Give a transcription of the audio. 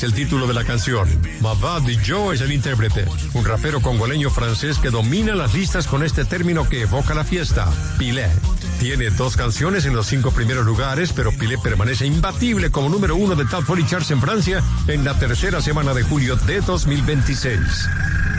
es el título de la canción. Mavad Joe es el intérprete, un rapero congoleño francés que domina las listas con este término que evoca la fiesta, Pilé. Tiene 2 canciones en los 5 primeros lugares, pero Pilé permanece imbatible como número 1 de Top 40 Charts en Francia en la tercera semana de julio de 2026.